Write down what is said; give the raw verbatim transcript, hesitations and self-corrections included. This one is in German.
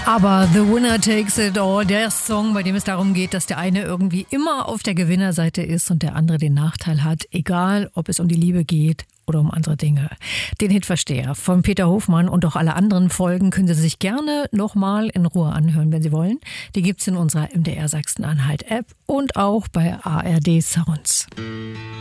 Aber The Winner Takes It All, der Song, bei dem es darum geht, dass der eine irgendwie immer auf der Gewinnerseite ist und der andere den Nachteil hat, egal ob es um die Liebe geht oder um andere Dinge. Den Hitversteher von Peter Hofmann und auch alle anderen Folgen können Sie sich gerne nochmal in Ruhe anhören, wenn Sie wollen. Die gibt's in unserer M D R Sachsen-Anhalt App und auch bei A R D Sounds.